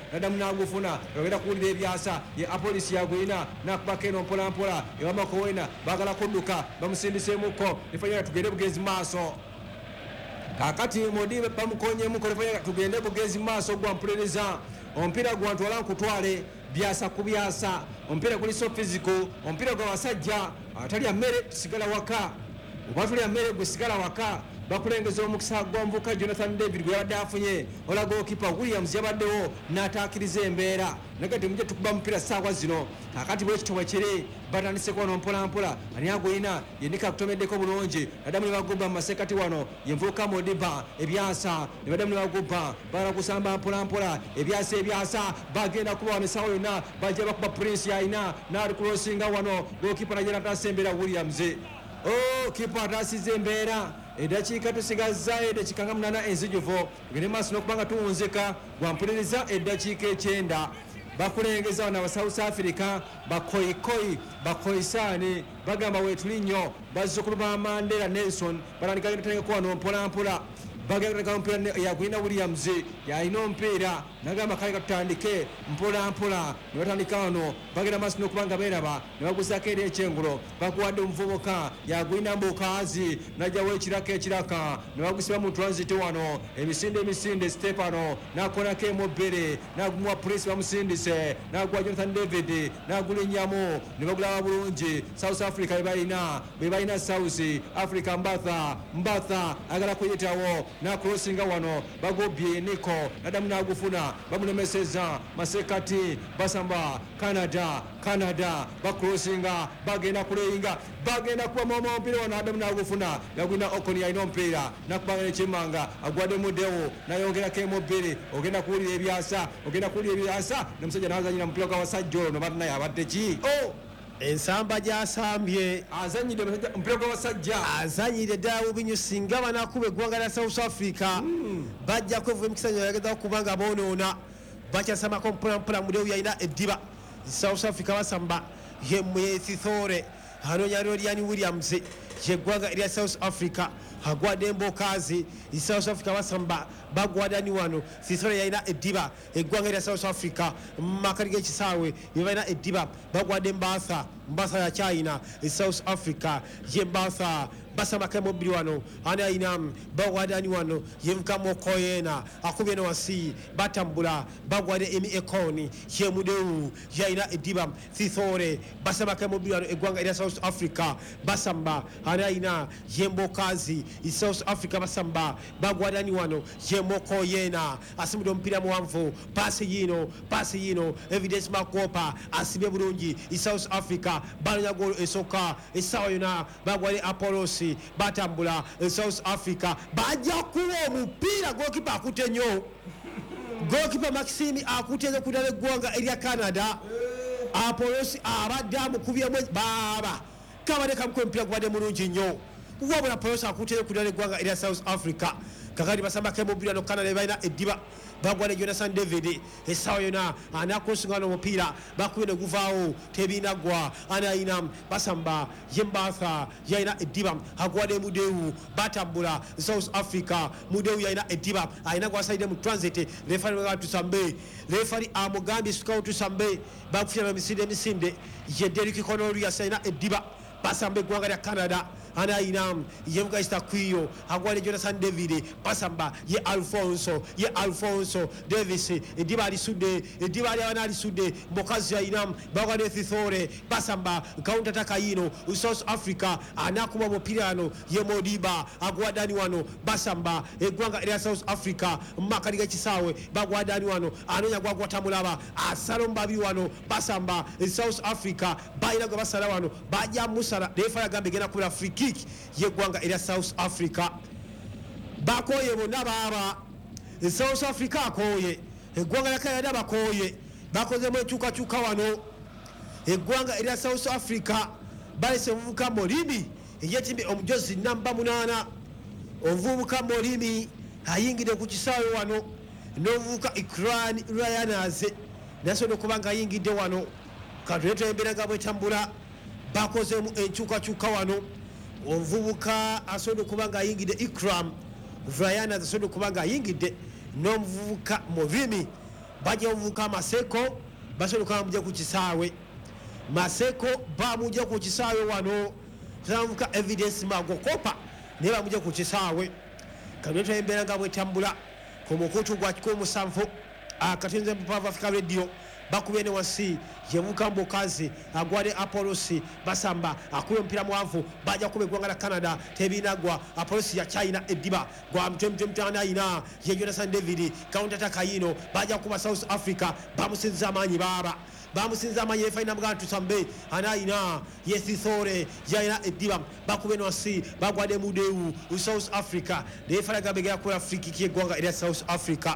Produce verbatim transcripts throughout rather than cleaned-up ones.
nadamu nagufuna ogenda kuwulira ebyasa ye apolisi yagwina nakubako eno mpolampola ewamakowena bagala kudduka bamusindisemuko nefanyira tugende bugezi maaso kakati modi bamukonyemukko nefanyira tugende bugezi maaso gwampuliriza omupiira gwantwala nkutwale byasa ku byasa omupiira guli so physical omupiira gwa basajja atalya mmere tusigala waka oba tulya mmere gwe sigala waka bakulengeza omukisa gw'omuvuka Jonathan David gwe yabadde afunye olaga okipa Williams yabaddewo n'ataakiriza embeera nagati mujje tukuba mupiira ssaawa zino kakati bwekitowa kiri batandiseko wano mpolampola ani agwina yenika kutomeddeko bulungi nadamu ne bagubba mu masekati wano yenvuuka Modiba ebyasa ne badamu ne bagubba bala kusamba mpolampola ebyasa ebyasa bagenda kuba wano essaawa yonna bajja bakuba Prince yayina n'ali kulosinga wano gwokipa najena ataasa embeera Williams o kipa ataasiza embeera eddakiika tusigazzayo eddakiika nga munana enzijuvu tugende maaso n'okubanga tuwunzika gwampuliriza eddakiika ekyenda bakulengeza wano aba South Africa bakoyikoyi bakoyisaani bagamba weetuli nnyo bazzukulu ba Mandela Nelson batandika genda wano mpolampola bagenda omupiira yagwina Williams yalina omupiira nagamba kale katutandike mpolampola ne batandika wano bagenda maaso n'okuba nga beeraba ne bagusako eri ekyengulo bakuwadde omuvubuka yagwina mbukaazi najjawo ekiraka ekiraka ne bagusiba mu transit wano emisinde emisinde Stefano nakonako emubbere nagumuwa Prince bamusindise naguwa Jonathan David nagulinnyamu ne bagulaba bulungi South Africa bebalina bebalina South Africa mbatha mbatha agala kuyitawo nakulosinga wano bagobye niko nadamu nagufuna bamulemeseza masekati basamba Canada Canada bakulosinga bagenda kuleyinga bagenda kuba mama omupiira wano adamu nagufuna yagwina Okoni yalina omupiira nakubanga nekimanga agwadde mudewo nayongerako emubbiri ogenda kuwulira ebyasa ogenda kuwulira ebyasa nemusajja nazanyira mupiira gwabasajja ono batnaye abadde ki o ensamba gyasambye azanyire omupiira gw'abasajja azanyire ddala bubi singa banakuba eggwanga lya South Africa bajja kwevuga emikisa yageza okubanga boonoona bakyasambako mpolampola mudewu yalina eddiba South Africa basamba yemwethithore anonyaliro lyani Williams yeggwanga erya South Africa agwadde embokaazi South Africa basamba bagwadani wano Sisore yalina eddiba eggwanga erya South Africa mumakati g'ekisaawe yebalina eddiba bagwadde Mbatha Mbatha ya China South Africa ye Mbatha basambako emubiri wano ani ayina bagwadani wano yevuka Mokoyena akubye ne wasi batambula bagwadde Emi Ekoni ye mudewu yalina eddiba Sisore basambako emubiri wano eggwanga erya South Africa basamba ani ayina ye mbokaazi South Africa basamba bagwadani wano ye Mokoyena asimudde omupiira muwanvu paasi yino paasi yino Evidence Makopa asibye bulungi South Africa banonya golo esooka essaawa yonna bagwadde Apollosi batambula South Africa bajja kuwa omupiira gokipa akute nnyo gokipa Maxime akute nyo kudala eggwanga erya Canada Apollosi abadde amukubyemu baaba kabadde kamukuba omupiira gubadde mulungi nnyo wabula Apollosi akute nyo kudala eggwanga erya South Africa kakati basambako emubiri wano Canada balina eddiba bagwadde Jonathan David essaawa yonna anakulosinga omupiira bakubye ne guvaawo tebinaggwa anayina basamba yembatha yalina eddiba agwadde mudewu batambula South Africa mudewu yalina eddiba alina gwasalidde mu transit refari watusambe refari amugambye sukawo tusambe bakufuna emisinde emisinde ye Derrick Cornelius yalina eddiba basamba eggwanga lya Canada anayina yevuga istakwiyo agwadde Jonathan David basamba ye Alfonso ye Alfonso Davis ediba alisudde ediba ali alisudde mukazi ayina bagwadde Thithore basamba counter attack yino South Africa anakuba omupiirano ye Modiba agwadani wano basamba eggwanga erya South Africa makati g'ekisaawe bagwadani wano anonya gwagwatamulaba asalo mbabiri wano basamba South Africa bayina gwe basala wano bajja musala refa yagambe gena kubira free kick yeggwanga erya South Africa bakoye bonna baaba South Africa akoye eggwanga lya Canada bakoye bakozemu enkyukakyuka wano eggwanga erya South Africa balese omuvubuka Molimi eyetimbe omujozi namba munana omuvubuka Molimi ayingidde ku kisaawe wano n'omuvubuka Ikran Ryanaze nasobola okuba nga ayingidde wano katuleta embeera nga bwetambula bakozemu enkyukakyuka wano omuvubuka asobola okuba nga ayingidde Ikram Ryanaze asobola okuba nga ayingidde n'omuvubuka Molimi bajja omuvuka Maseko basobola bamujja ku kisaawe Maseko bamujja ku kisaawe wano tamuvuka evidence magokopa ne bamujja ku kisaawe kabinetwa embeera nga bwetambula ku mukutu gwa kikumi musanvu akatinze mpava Africa Radio bakubye ne wasi yevuka mbokazi agwade Apollosi basamba akuyo mpira mwavu baja kube gwanga la Canada tebinagwa Apollosi ya China ediba gwa mtemtemtana ina ye Jonathan David counter attack yino baja kuba South Africa bamusinza amanyi baba bamusinza amanyi efaina mgantu sambe anaina yesithore yaina ediba bakube no wasi bagwade mudeu South Africa defala gabegera ku Africa kiye gwanga ila South Africa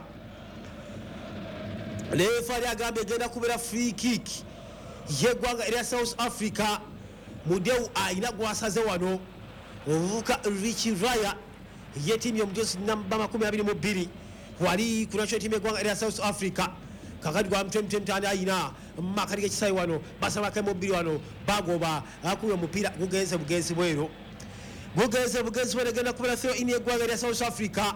lefari agambe genda kubera free kick yegwanga eri South Africa mudeu aina gwasaze wano ovuka Richie Raya ye timu yomjosi namba makumi abiri mu bbiri wali kuna cho timu yegwanga eri South Africa kakati gwa mtemte mtanda aina makari gekisai wano basama kai mu bbiri wano bagoba akuyo mupira gugenze bugenzi bwero gugenze bugenzi bwero genda kubera theo ini yegwanga eri South Africa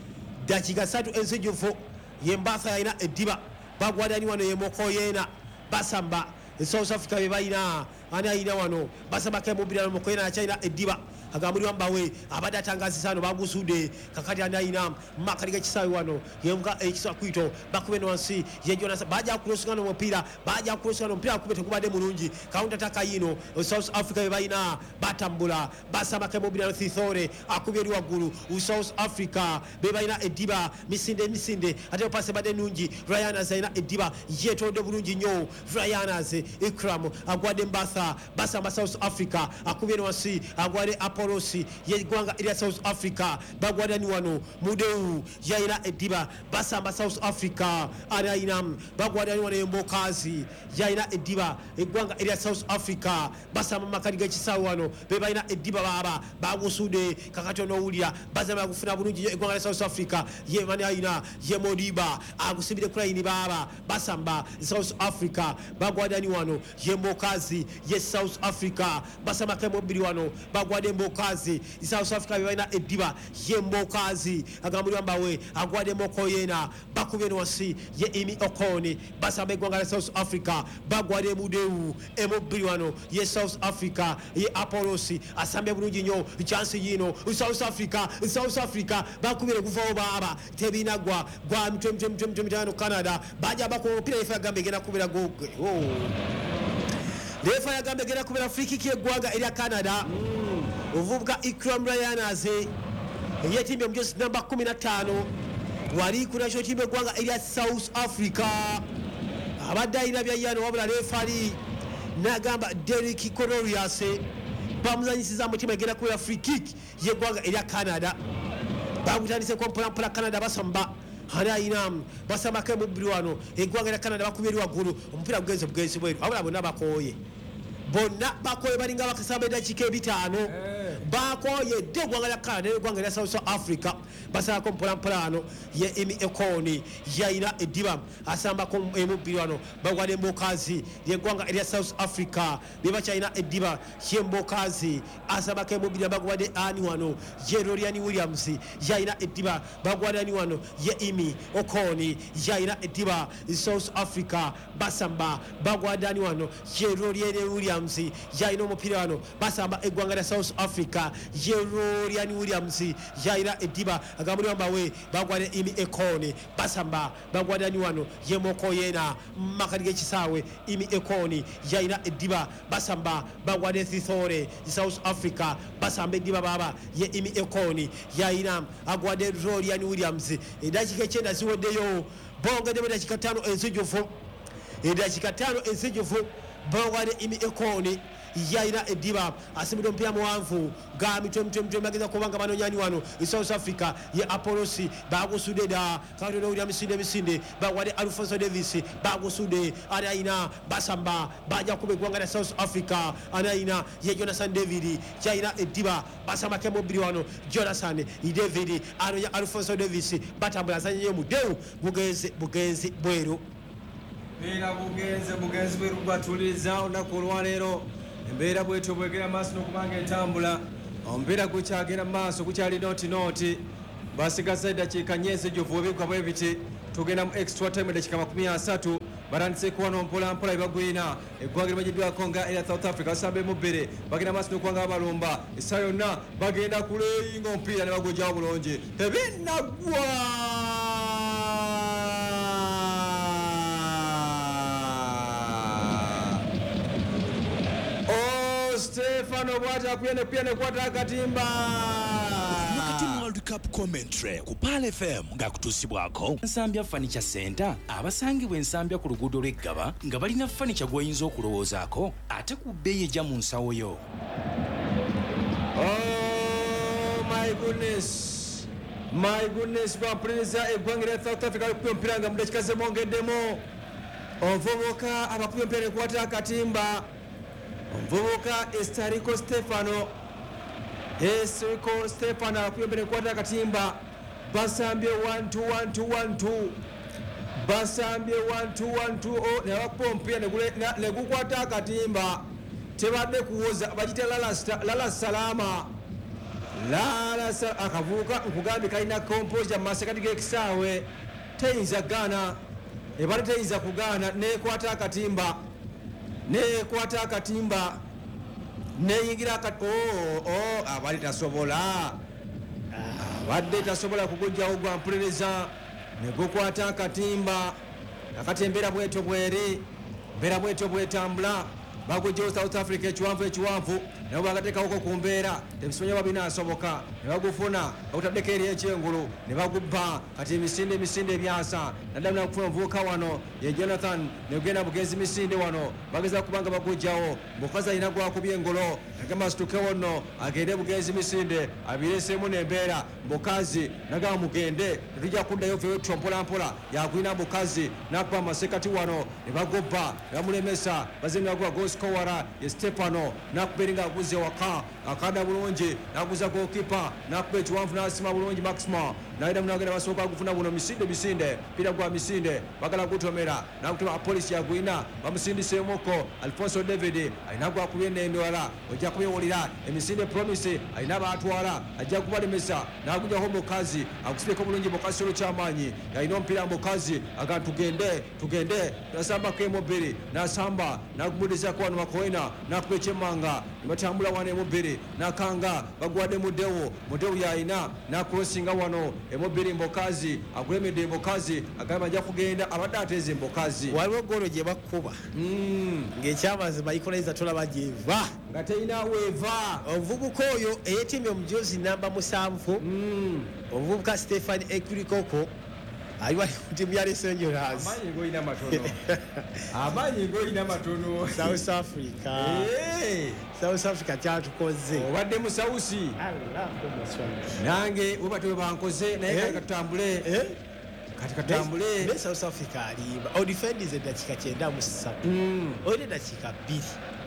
dakika satu enzijufu yembasa ina ediba bagwadani wano yemoko yena basamba South Africa bebaina ana ina wano basamba ke mubira moko yena na China ediba agamuri wambawe abada tangazi sano bagusude kakati ana ina makali kisawi wano yemuka ekisa kwito bakube no wansi ye Jonas baja kurosingana mupira baja kurosingana mupira kubete kubade mulungi counter attack yino South Africa bebaina batambula basamba ke mubira no thithore akubiri waguru South Africa bebaina ediba misinde misinde ate passe bade nungi Ryan Zaina ediba yeto de bulungi nyo Ryan ze Ikram agwade mbasa basamba South Africa akubiri wansi agwade Apollosi yegwanga ila South Africa bagwada ni wano mudeu yaina ediba basamba South Africa ara inam bagwada ni wano yembokazi yaina ediba egwanga ila South Africa basamba makaliga kisawo wano bebaina ediba baba bagusude kakato no ulia bazama kufuna bulungi egwanga ila South Africa ye mani aina ye modiba agusibire kula ini baba basamba South Africa bagwada ni wano yembokazi ye South Africa basamba kemobili wano bagwade mbokazi South Africa bebaina ediba ye mbokazi agambuli ambawe agwade moko yena bakube no wasi ye Imi Okoni basamba egwanga South Africa bagwade mudeu emobili wano ye South Africa ye Apollosi asambe bulungi nyo chance yino South Africa South Africa bakubire kuvaho baba tebinagwa gwa mtem mtem mtem mtem Canada baja bako pira ifa gambe gena kubira gogwe oh lefa ya gambe gena kubira free kick ye gwanga ila Canada mm. uvubuka Ikram Rayanaze ye timu mjosi namba kumi na tano wali kuna sho timu gwanga ila South Africa abadda ina bya yano wabula refari nagamba Derek Cornelius bamuzanyisiza mu timu gena kubira free kick ye gwanga ila Canada babutandise ko mpala mpala Canada basamba hana inam basamba ke mubiri wano egwanga ila Canada bakubiri waguru omupira bugenze bugenzi bweru abula bona bakoye bonna bakoye balinga bakasamba dakika bitano hey. bakoye de gwanga la Canada ne gwanga la South Africa basaba ko mpola mpolano ye Imi Okoni yaina ediba asamba ko emubiri wano bagwade mbokazi ye gwanga ila South Africa beba China ediba ye mbokazi asaba ke mubiri bagwade ani wano ye Rorian Williams yaina ediba bagwade ani wano ye Imi Okoni yaina ediba South Africa basamba bagwade ani wano ye Rorian Williams yaina omupira wano basamba egwanga la South Africa ye Rorian Williams yaina ediba agamuri ambawe bagwade Imi Okoni basamba bagwade ani wano ye moko yena makalige kisawe Imi Okoni yaina ediba basamba bagwade thithore South Africa basamba ediba baba ye Imi Okoni yaina agwade Rorian Williams edakika chenda siwodeyo bonga de dakika tano enzijufu edakika tano enzijufu bagwade Imi Okoni yaina ediba asimido mpia mwanvu ga mitom tom tom mageza kubanga manonyani wano South Africa ye Apollosi bago sudeda kato no ya misinde misinde bagwade Alfonso Davis bago sude anaina basamba baja kube gwanga na South Africa anaina ye Jonathan David yaina ediba basamba ke mobili wano Jonathan David ano ya Alfonso Davis batambula zanye mudeu bugenze bugenze bweru Bera bugenze bugenze bweru gwatuliza onakolwa lero embeera bwetu bwegera maaso n'okubanga entambula omupiira gukyagera maaso gukyali noti noti basigaza eddakiika nnya ezijjuvu ebikka bwe biti tugenda mu extra time edakika makumi asatu batandiseko wano mpola mpola ebagwina eggwanga limanyiddwako nga era South Africa basambe mu bbere bagenda maaso n'okuwanga abalumba essaawa yonna bagenda kuleyinga omupiira ne bagujjawo bulungi tebinnagwa Stefano bwata kuyene kuyene kwata akatimba wakati World Cup commentary ku Pal F M nga kutusibwako Nsambya Furniture Center abasangibwa Ensambya ku luguudo lw'Eggaba nga balina furniture gw'oyinza okulowoozaako ate ku bbeeyi ejja mu nsawo yo. Oh my goodness, my goodness, bampuliriza eggwanga lya South Africa likuba omupiira nga mudakika ze mwongeddemu omuvubuka abakuba omupiira ne kwata akatimba omuvubuka Estarico Stefano Estarico Stefano akuyembere kwata akatimba basambye one two one two one two basambye one two one two oh ne bapompia ne gukwata akatimba tebadde kuwoza bagita lala lala salama lala akavuka nkugambi kalina composure masekati gekisaawe teyinza gana ebali teyinza kugana ne kwata akatimba ne kwata akatimba ne yingira kat oh oh abali tasobola abadde tasobola kugujjawo gwa mpuliriza ne gukwata akatimba akatembera bweto bweri mbera bweto bwetambula bagujjawo South Africa ekiwanvu ekiwanvu nabo bagateekawoko ku mbeera tebisobonya babinaasoboka ne bagufuna bakutaddeko eri ekyengulu ne bagubba kati emisinde emisinde ebyasa naddala nakufuna omuvubuka wano ye Jonathan ne gugenda bugenzi misinde wano bageza kubanga bagujjawo mukazi alina gwakubya engolo agamba asitukewo nno agende bugenzi misinde abireseemu n'embeera mukazi nagamba mugende tetujja kuddayo ffe mpola mpola yakwina mukazi nakuba amasekati wano ne bagubba ne bamulemesa bazemyagwa goskowara ye Stefano nakuberinga aguze waka akada bulungi naguza gokipa nakuba ekiwanvu n'asima bulungi Maxima naida munagenda basooka kufuna buno misinde misinde pira gwa misinde bagala gutomera nakutuma polisi yagwina bamusindiseemuko Alfonso David alina gwakubye n'endwala ojja kubewulira emisinde promise alina baatwala ajja kubalemesa nagujaho mukazi akusibeko bulungi mukasolo kyamaanyi yalina omupiira mukazi aga tugende tugende nasambako emubiri nasamba nakumudizako wano makoina nakuba ekyemmanga nebatambula wano emubiri nakanga bagwadde mudewo mudewo yalina nakrosinga wano emubiri mbokazi akulemedde mbokazi agamba ajja kugenda abadde ateeze mbokazi waliwo golo gye bakuba ng'ekyamazima ikolaiza tolaba gyeva nga terina weeva omuvubuka oyo eyetimye omujozi namba musanvu omuvubuka Stefan Ekurikoko ali wali ku ttiimu ya Los Angeles amaanyi ng'olina matono amaanyi ng'olina matono South Africa South Africa kyatukoze obadde musawusi nange webate we bankoze naye kati katutambule kati katambule ne South Africa alimba odifendize eddakiika kyenda mu ssatu olina eddakiika bbiri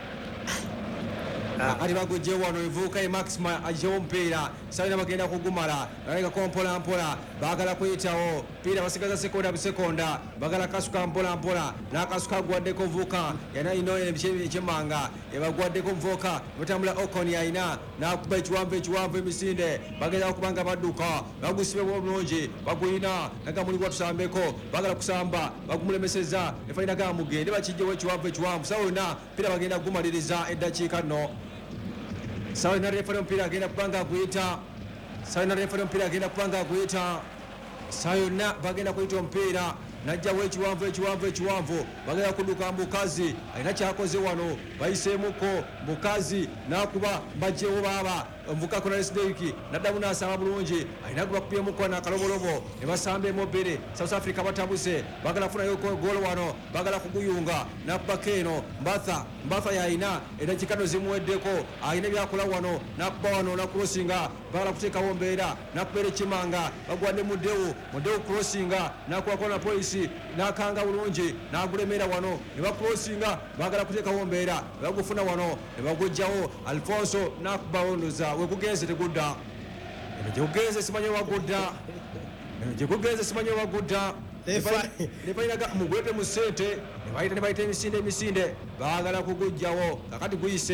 akati bagujjewo wano evubuka ye Maxima agiyewo omupiira salina bagenda kugumala balekako mpola mpola baagala kuyitawo piira basigaza sekonda busekonda bagala kasuka mpola mpola n'akasuka agwaddeko vubuka yana ino ekyemmanga ebagwaddeko muvubuka batambula Okoni ayina n'akuba ekiwanvu ekiwanvu emisinde bagenda okubanga badduka bagusibe bulungi baguyina naga muli gwatusambeko bagala kusamba bagumulemeseza efaina ga mugende bakijjewo ekiwanvu ekiwanvu sawa yonna piira bagenda kugumaliriza eddakiika nno sawa na refere mpira agenda kupanga aguyita sawa na refere mpira agenda kupanga aguyita sawa yonna bagenda kuyita omupiira najjawo ekiwanvu ekiwanvu ekiwanvu bagenda kudduka mukazi alina kyakoze wano bayiseemuko mukazi nakuba bajjewo baaba omuvuka Cornelius naddamu n'asaba bulungi alina gubakupyemuko nakalobolobo ne basamba emobere South Africa batabuse bagala kufunayo golo wano bagala kuguyunga nakubako eno mbatha mbatha yalina edakikano zimuweddeko alina ebyakola wano nakuba wano nakurosinga bagala kuteekawo mbeera nakubeera ekimanga bagwadde mudewo mudewo kurosinga nakubako na polisi nakanga bulungi nagulemera wano ne bakurosinga bagala kuteekawo mbeera bagufuna wano ne bagujjawo Alfonso nakubawo ndoza wekugenze tegudda eno gyekugenze simanyi wagudda eno gyekugenze simanyi wagudda nebalinaga mugwete mu ssente nebayita nebayita emisinde emisinde baagala kugujjawo kakati guyise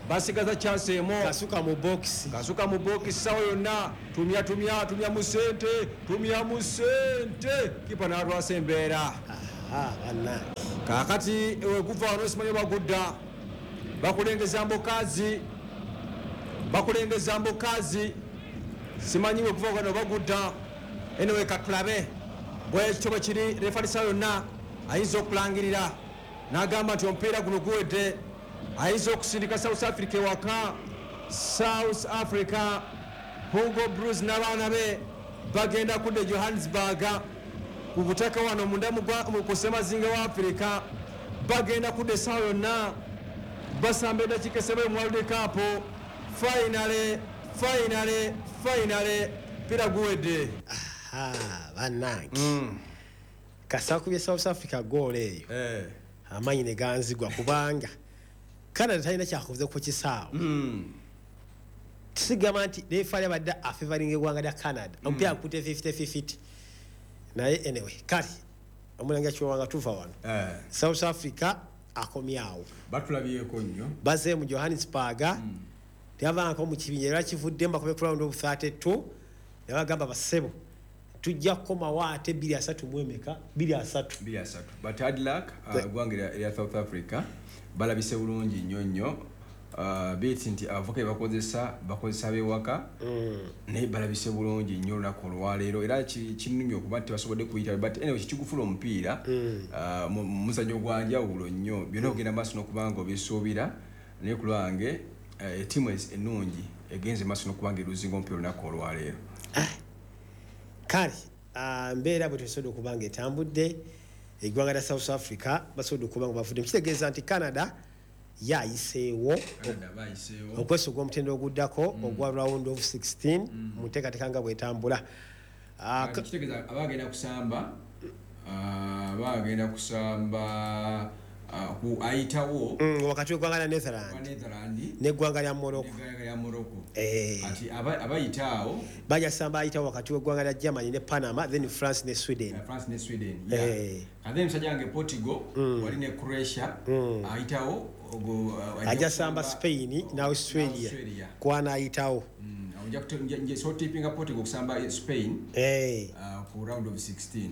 basigaza chance emo kasuka mu box kasuka mu box sawa yonna tumya tumya tumya mu sente tumya mu sente kipa n'alwasa embeera ah bana kakati ewe kuva wano simanyi bagudda bakulengeza mbokazi bakulengeza mbokazi simanyi we kuva wano bagudda enewe katulabe bwekyo bwe kiri refarisa yonna ayinza okulangirira n'agamba nti omupiira guno guwedde ayinza okusindika South Africa ewaka South Africa Hugo Bruce n'abaana be bagenda kudde Johannesburg ku butaka wano munda mu kusemazinga wa Africa bagenda kudde sawa yonna basamba eddakiika esebe mu World Cup finale finale finale mpira guwedde ah bannange mm. kasakubye South Africa goal eyo eh amanyi ne ganzigwa kubanga Canada talina kyakuvuze ku kisaawa mm. tisigama nti refari abadde afavoring eggwanga lya Canada ompira mm. kute fifty fifty naye anyway kali omulangira kiwanga tuva wano eh. South Africa akomyawo batulabyeko nnyo baze mu Johannesburg mm. tyavanko mu kibinja era kivudde mbakobe ku round of thirty-two yabagamba basebo tujja komawo ate bbiri asatu mwemeka bbiri asatu bbiri asatu but hard luck eggwanga uh, ya South Africa balabise bulungi nnyo nnyo uh, biti nti abavuka bakozesa bakozesa bewaka mm. ne balabise bulungi nnyo olunaku olwaleero era kinnyumya okuba nti basobodde kuyita but anyway kikugufula omupiira mm. uh, muzanyo gwa njawulo nnyo byonna okugenda maaso n'okubanga obisuubira naye ku lwange uh, etimu ennungi egenze maaso n'okubanga eruzinga omupiira olunaku olwaleero kale mbeera bwe tusobodde okubanga etambudde eggwanga lya South Africa basobodde okubanga bavudde kitegeeza nti Canada yayiseewo okwesoga omutendo oguddako ogwa round of sixteen mu nteekateeka nga bwetambula kitegeeza abagenda kusamba abagenda kusamba ku ayitawo wakati w'eggwanga lya Netherland n'eggwanga lya Morocco ati abayitaawo bajasamba ayitawo wakati w'eggwanga lya Germany ne Panama then France ne Sweden France ne Sweden yeah ate musajja wange Portugal wali ne Croatia ayitawo ajasamba Spain na Australia kwana ayitawo onja kutenje so tipinga Portugal kusamba Spain eh ku round of sixteen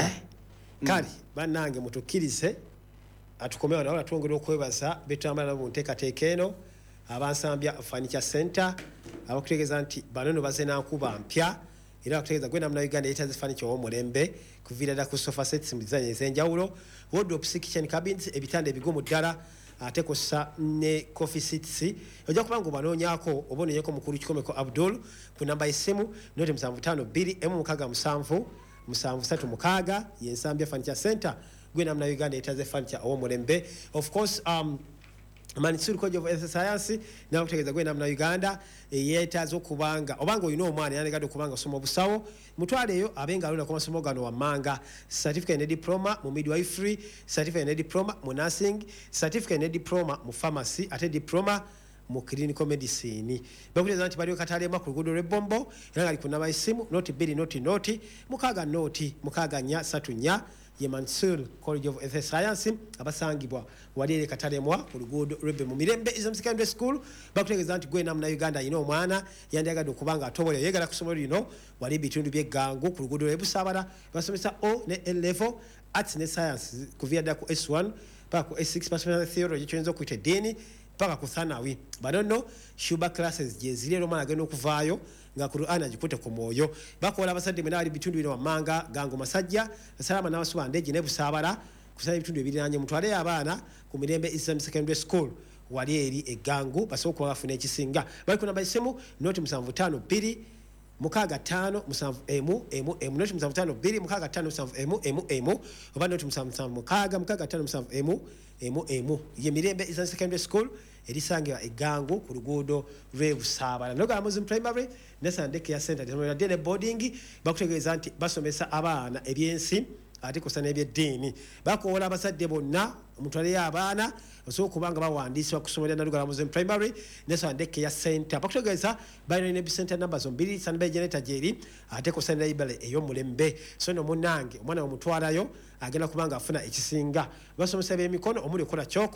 kali bannange mutukirize atukomewa nawo atwongera okwebaza betambala nabo nteekateeka eno abansambya Furniture Center abakutegeeza nti bano baze nankuba mpya era bakutegeeza gwe namna Uganda yetaze furniture w'omulembe kuviira ddala ku sofa sets mu design ez'enjawulo wardrobes kitchen cabins ebitanda ebigumu ddala ate kosa ne coffee seats ojja kuba ng'obanoonyaako oba onoonyeko mukulu kikomeko Abdul ku namba y'essimu noti musanvu ttaano bbiri emu mukaaga musanvu musanvu ssatu mukaaga y'ensambya Furniture Center gwe namna Uganda yetaze furniture ow'omulembe of course um Mansur College of Health Science na kutegeeza gwe namna Uganda yetaze okubanga obanga olina omwana yanegade okubanga osoma obusawo mutwale eyo abenga alina ku masomo gano wammanga certificate ne diploma mu midwifery certificate ne diploma mu nursing certificate ne diploma mu pharmacy ate diploma mu clinical medicine bakutegeeza nti baliwo katalema ku luguudo lw'ebbombo era nga likunaba essimu noti bbiri noti noti mukaaga noti mukaaga nnya ssatu nnya ye Mansur College of Health Science abasangibwa waliere katalemwa ku luguudo lw'ebbe mu Mirembe Islam Secondary School bakutegeeza nti gwe namna Uganda yina omwana yandiyagadde okubanga atobole yegala ku ssomero lino wali bitundu by'eggangu ku luguudo lw'ebusaabala basomesa O ne L level arts ne science kuviira ddala ku S one paka ku S six basomesa theology kyoyinza okuyita eddiini paka ku thanawi banono shuba classes gyeziri era omwana agenda okuvaayo nga Qur'an ajikute ku mwoyo bakola abasajja mwe nali bitundu bino wammanga gango masajja salama n'abasuba ndeje ne busaabala kusala bitundu ebiranye mutwale abaana ku Mirembe Islam Secondary School wali eri eggangu basoko bafuna ekisinga bali kuna bayisemu noti musanvu ttaano bbiri mukaaga ttaano musanvu emu emu emu noti musanvu ttaano bbiri mukaaga ttaano musanvu emu emu emu oba noti musanvu musanvu mukaaga mukaaga ttaano musanvu emu emu emu ye Mirembe Islam Secondary School erisangibwa eggangu ku luguudo lw'ebusaabala nogala Muslim Primary ne Sunday Care Center temera dene boarding bakutegeeza nti basomesa abaana ebyensi ate kusana ebyeddiini bakowola abazadde bonna omutwale y'abaana osobola okubanga bawandiisibwa ku ssomero lya Nalugala Muslim Primary ne Sunday Care Center bakutegeeza balina ne center number zombiri Sunday generator gyeri ate kusana library ey'omulembe so no munnange omwana omutwalayo agenda kubanga afuna ekisinga basomesa by'emikono omuli okola kyoko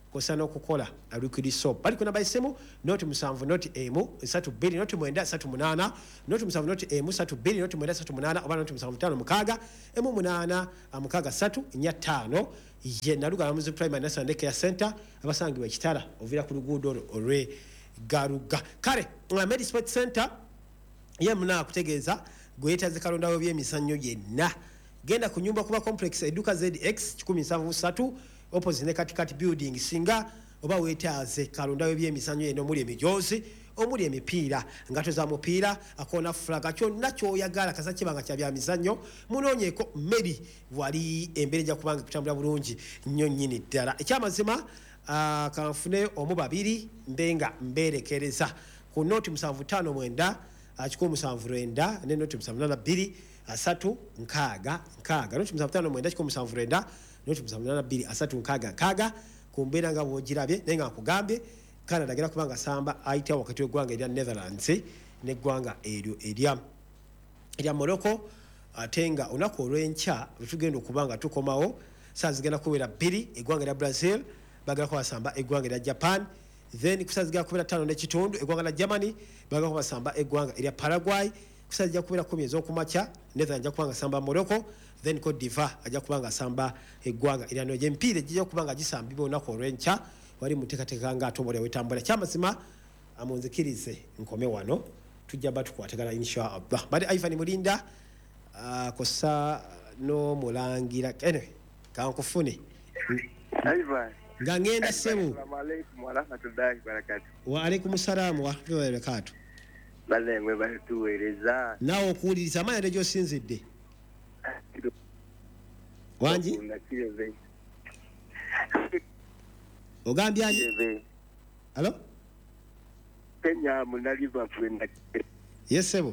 kosa n'okukola liquid soap. Bali ku namba y'essimu noti musanvu noti emu esatu bbiri noti mwenda esatu munaana noti musanvu noti emu esatu bbiri noti mwenda esatu munaana oba noti musanvu ttaano mukaaga emu munaana mukaaga ssatu nnya ttaano ye Nalugala Muzi Primary National Care Center abasangibwa ekitala ovira ku luguudo olwe Garuga. Kale Medi Sport Center ye muna kutegeeza gwetaze kalondawo by'emizannyo yenna genda ku nyumba kuba complex eduka Z X kikumi nsanvu ssatu opposite ne katikati building singa oba wetaaze kalondawo by'emizannyo yenna omuli emijoozi omuli emipiira ngato za mupiira akona flaga kyonna kyoyagala kasa kibanga kya bya mizannyo munoonyeko Medi wali embere ja kubanga kutambula bulungi nnyo nnyini ddala. Ekyamazima uh, kanfune omu babiri mbenga mberekereza ku noti musanvu ttaano mwenda kikumi musanvu lwenda ne noti musanvu munaana bbiri asatu nkaaga nkaaga noti musanvu ttaano mwenda kikumi musanvu lwenda noti musanvu munaana bbiri asatu nkaaga nkaaga ku mbeera nga bw'ogirabye naye nga nkugambye Canada agera kubanga samba ayita wakati w'eggwanga erya Netherlands n'eggwanga eryo erya erya Morocco ate nga olunaku olw'enkya lwetugenda okubanga tukomawo saa zigenda kubeera bbiri eggwanga erya Brazil bagala kubasamba eggwanga erya Japan then kusaa zigenda kubeera ttaano n'ekitundu eggwanga erya Germany bagala kubasamba eggwanga erya Paraguay kusaa zigenda kubeera kumi ez'okumakya Netherlands ajja kubanga samba Morocco then Cote d'Ivoire ajja kubanga samba eggwanga erya Nigeria. Empiira ejja kubanga gisambibwa olunaku olw'enkya wali muteekateeka nga ate omulya wetambula. Kyamazima amunzikirize nkome wano tujja batukwatagana inshallah. Bali Ivan Mulinda uh, kosa no mulangira anyway kankufune Ivan nga ngenda semu. Assalamu alaykum wa rahmatullahi wa barakatuh. Wa alaykum salaam wa rahmatullahi wa barakatuh. Bale mwe batuweereza nawo okuwuliriza amanya ndejo sinzidde wanji ogambye ani alo Kenya muna Liverpool na yesebo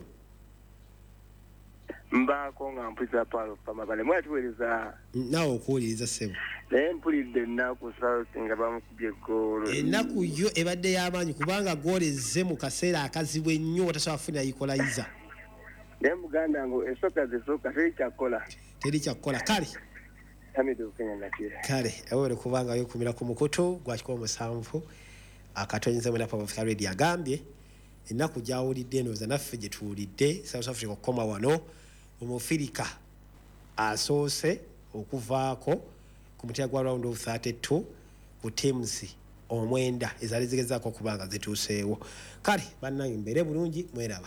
mbako nga mpisa palo pama bale mwe tuweereza nawo okuwuliriza sebo naye mpulidde ennaku South nga bamukubye goolo ennaku yo ebadde y'amaanyi kubanga goolezze mu kaseera akazibu ennyo watasobola kufuna equalizer naye muganda ngo esooka zesooka terikyakola terikyakola kale Hamidu Kenya nakira kale awere kubanga yokumira ku mukutu gwakiko musanvu akatonyeze mu Napa Africa Radio agambye ennaku gyawulidde enoza naffe gye tuwulidde South Africa okukoma wano omufirika asoose okuvaako ku muteeka gwa round of thirty-two ku teams omwenda ezaali zigezaako okubanga zituuseewo. Kale bannange mbeere bulungi mweraba.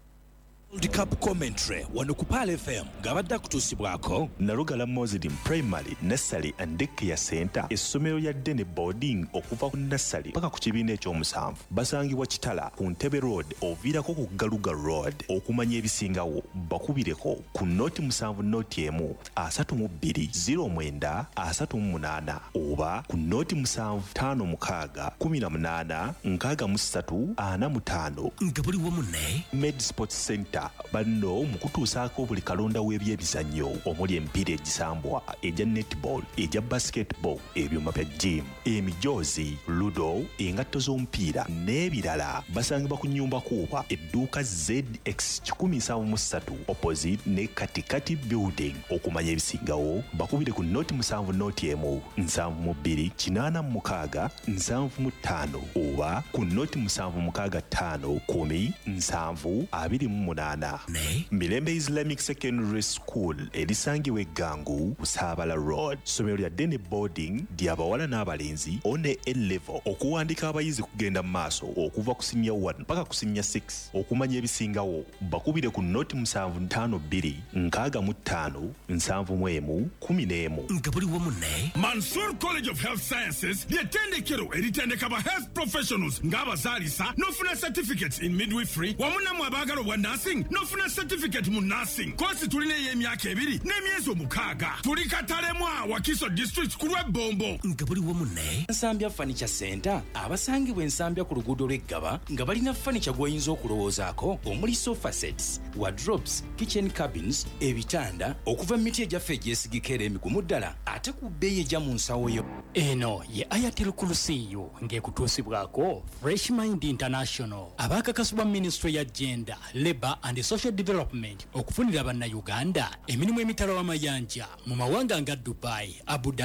World Cup commentary wano ku Pal F M ngabadde kutuusibwako Nalugala Muslim Primary Nursery and Daycare Center essomero lya Dene Boarding okuva ku nursery paka ku kibiina ekyomusanvu basangibwa Kitala ku Ntebe Road oviirako ku Galuga Road. Okumanya ebisingawo bakubireko ku noti musanvu noti emu asatu mu bbiri zero mwenda asatu mu munaana oba ku noti musanvu ttaano mukaaga kumi na munaana nkaaga mu ssatu ana mu ttaano nga buli wamu ne Med Sports Center banno mukutuusaako buli kalonda w'ebyemizannyo omuli emipiira egisambwa ejja netball ejja basketball ebyuma bya gym emijoozi ludo engatto z'omupiira n'ebirala basangibwa ku nnyumba kuuba edduuka Z X kikumi nsanvu mu ssatu opposite ne katikati building. Okumanya ebisingawo bakubire ku noti musanvu noti emu nsanvu mu bbiri kinaana mu mukaaga nsanvu mu ttaano oba ku noti musanvu mukaaga ttaano kumi nsanvu abiri mu munaana. Mirembe Islamic Secondary School erisangibwa eggangu Saabala Road. Somero lya Dene Boarding ly'abawala n'abalenzi one A level okuwandika abayizi kugenda mu maaso okuva ku senior one paka ku senior six. Okumanya ebisingawo bakubire ku noti musanvu ttaano bbiri nkaaga mu ttaano nsanvu mu emu kumi n'emu nga buli wamu ne Mansour College of Health Sciences ly'ettendekero eritendeka ba health professionals ng'abazaalisa n'ofuna certificates in midwifery wamu namwe abaagala obwa nursing n'ofuna certificate mu nursing. Kosi tulina ey'emyaka ebiri n'emyezi omukaaga. Tuli Katalemwa Wakiso District ku lw'Ebombo nga buli wamu ne Nsambya Furniture Center abasangibwa Ensambya ku luguudo lw'Eggaba nga balina furniture gw'oyinza okulowoozaako omuli sofa sets, wardrobes, kitchen cabins, ebitanda okuva mu miti egyaffe egyesigikera emigumu ddala ate ku bbeeyi ejja mu nsawo yo. Eno ye Ayatel Kulusiyo ng'ekutuusibwako Fresh Mind International abaakakasibwa Ministry ya Gender, Labour and Social Development okufunira bannayuganda emirimu emitala w'amayanja mu mawanga nga Dubai, Abu Dhabi